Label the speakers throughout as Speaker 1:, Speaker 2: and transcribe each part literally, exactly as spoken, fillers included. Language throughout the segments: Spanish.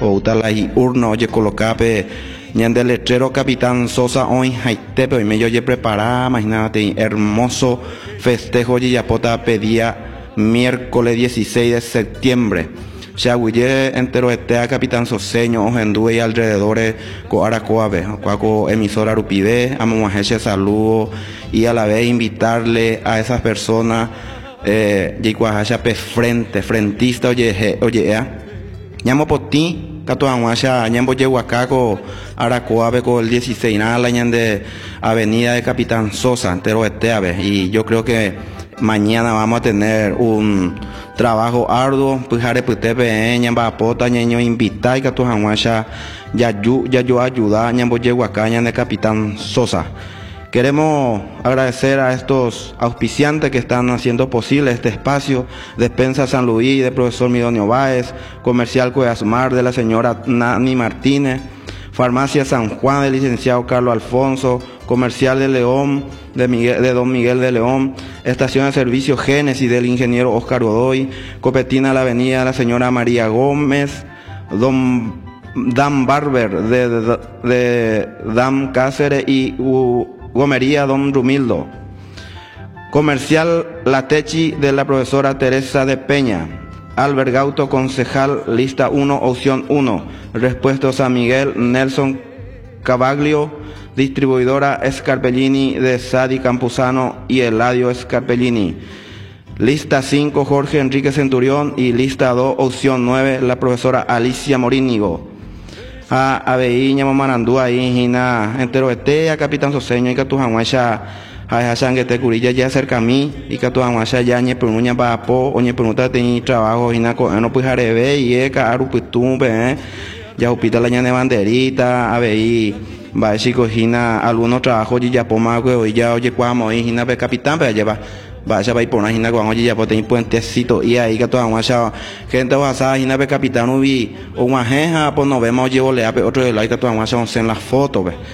Speaker 1: o utala y urno oye colocape ñande letrero Capitán Sosa hoy haitepe hoy me yo ye preparada, imagínate, hermoso festejo y yapota pedía miércoles dieciséis de septiembre. Chaguille entero este a Capitán Soseño, Ojendue y alrededores, co Aracoabe, co emisora Rupide, a Mamajeche saludo y a la vez invitarle a esas personas, eh, Yikuajacha pe frente, frentista, oye, oye, ñamo por ti. Catuanguacha, ñambo Yehuacaco, Aracoabe con el dieciséis, nada de avenida de Capitán Sosa, entero este, y yo creo que mañana vamos a tener un trabajo arduo, pues jare putepe, ñamba pota, ñeño invitar, y Catuanguacha, ya yo, ya yo ayudar, ñambo Yehuaca, de Capitán Sosa. Queremos agradecer a estos auspiciantes que están haciendo posible este espacio, Despensa San Luis de profesor Midonio Báez, Comercial Cuevasmar de la señora Nani Martínez, Farmacia San Juan del licenciado Carlos Alfonso, Comercial de León de, Miguel, de don Miguel de León, Estación de Servicio Génesis del ingeniero Oscar Godoy, Copetina la Avenida de la señora María Gómez, Don Dan Barber de, de, de Dan Cáceres y uh, Gomería Don Rumildo, Comercial La Techi de la profesora Teresa de Peña, Albergauto Concejal Lista uno, Opción uno, Repuestos San Miguel Nelson Cavaglio, Distribuidora Scarpellini de Sadi Campuzano y Eladio Scarpellini, Lista cinco, Jorge Enrique Centurión, y Lista dos, Opción nueve, la profesora Alicia Morínigo. A Abei ñamo Marandúa ahí hina entero este a Capitán Soseño y Catuanguacha a Sanguete Curilla ya cerca a mí y Catuanguacha ya ñe peruña para po o ñe peruta teni trabajo hina co no pues jarebe y eka aru pitumbe ya upita la ñane banderita Abei va chico hina algunos trabajos ya poma que hoy ya oye cuamo hina pe capitán pe lleva vaya va y por una hina cuando ya pues tener puentecito y ahí que toda una gente pasada hina pe capitán ubi o una jeja pues nos vemos llevo le pe otro de la que toda una en las fotos ve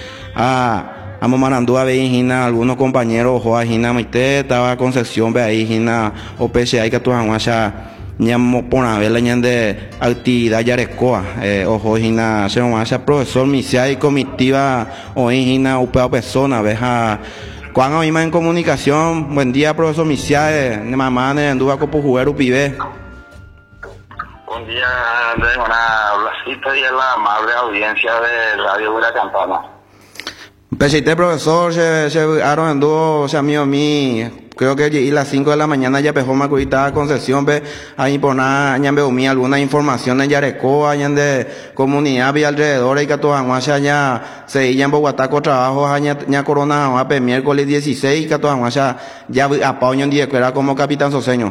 Speaker 1: ah amo Marandúa ve hina algunos compañeros o hina maite estaba Concepción ve ahí hina o pese ahí que toda una ñamo por una vez la ñande actividad yarecoa eh, ojo hina se nos profesor misia y comitiva o hina upea persona veja Juan Oima en comunicación, buen día profesor Misiae, de mamá de Anduba Copo Juguero Pibe.
Speaker 2: Buen día, Andrés, una Blasita y a la amable audiencia de Radio de la Campana.
Speaker 1: Pesite profesor, se, se Aaron Andubo, o sea, mío, mí, creo que y las cinco de la mañana ya pejó Macurita Concepción, ve, ahí por nada, ya veo mí alguna información en Yarecoa, allá de comunidad y alrededor, y que todas las ya se iban en Bogotá con trabajos, allá ya corona, a miércoles dieciséis, y que todas las ya a Pauño en día, que era como Capitán Soseño.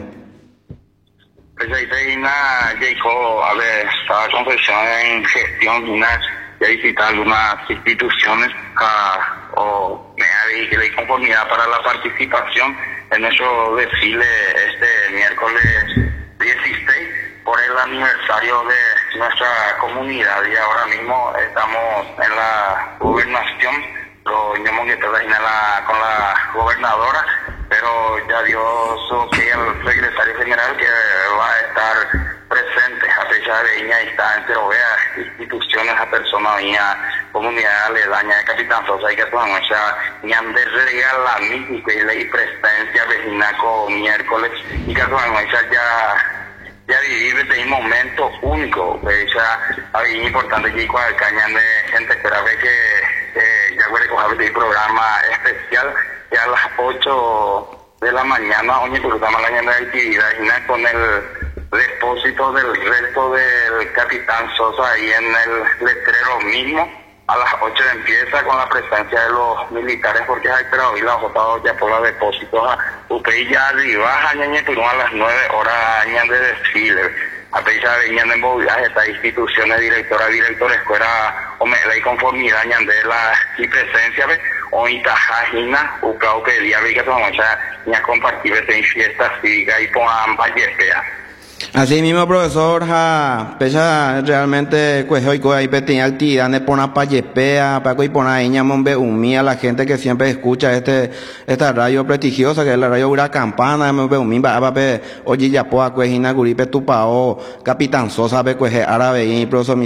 Speaker 2: Pues ahí te vino, Jacob, a ver, estaba Concepción en gestión, una ya visitar algunas instituciones uh, o me ha que le conformidad para la participación en nuestro desfile este miércoles dieciséis por el aniversario de nuestra comunidad y ahora mismo estamos en la gobernación, lo tenemos que la con la gobernadora, pero ya dio su que el secretario general que va a estar presente a pesar de ella está entero vea instituciones a personas y comunidad aledaña de Capitán Sosa y que toda nuestra ñan de regala mi y ley presencia vecinaco miércoles y que toda nuestra ya ya vivir este momento único de esa ahí importante que cual cañan de gente espera ver que eh, ya voy a coger el programa especial ya a las ocho de la mañana oye programa la mañana de actividad y con el depósito del resto del Capitán Sosa ahí en el letrero mismo a las ocho empieza con la presencia de los militares porque hay pero hoy la votado ya por los depósitos a usted ya arriba añañe a las nueve horas añan de desfile a pesar de ñan de movilidad estas instituciones directora directora escuela o me la conformidad ñan de la y presencia ve hoy tajajina ucao que día ve que vamos a ña compartir en fiesta cívica y pongan vallepea.
Speaker 1: Así mismo, profesor, ja, pesa realmente cuejo y coja y pequeña actividad de poner payepea, para que poner ahí ñamombe umi a la gente que siempre escucha este esta radio prestigiosa que es la radio Ura Campana, me ve umi va pe oye ya poa cuejina guripe tu pao, Capitán Sosa pe cueje árabe y profesor